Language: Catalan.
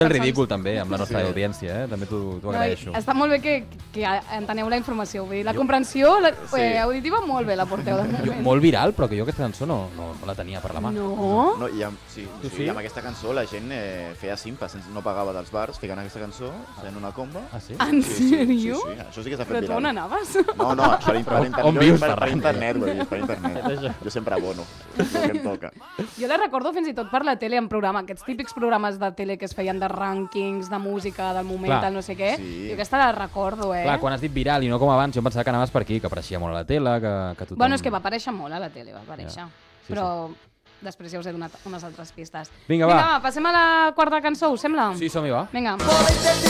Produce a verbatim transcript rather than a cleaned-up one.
El ridícul també, amb la nostra sí. audiència, eh? També t'ho agraeixo. No, està molt bé que, que enteneu la informació, vull dir, la jo... comprensió la, sí. eh, auditiva molt bé la porteu de moment. Jo, molt viral, però que jo aquesta cançó no, no, no la tenia per la mà. No? No, i amb, sí, sí, sí? I amb aquesta cançó la gent eh, feia simpa, no pagava dels bars, ficant aquesta cançó, fent una comba. Ah, sí? En sí, sèrio? Sí, sí, sí, això sí que s'ha fet viral. Però tu on anaves? No, no, per, per, per, on vius, per, per internet, vull dir, per internet. Jo sempre abono, el que em toca. Jo la recordo fins i tot per la tele en programa, aquests típics programes de tele que es feien de rànquings, de música, del moment, Clar. del no sé què. Sí. Jo aquesta la recordo, eh? Clar, quan has dit viral i no com abans, jo em pensava que anaves per aquí, que apareixia molt a la tele, que, que tothom... Bueno, és que va aparèixer molt a la tele, va aparèixer. Ja. Sí, però sí. Després ja us he donat unes altres pistes. Vinga, va. Vinga, va, passem a la quarta cançó, us sembla? Sí, som-hi, va. Vinga.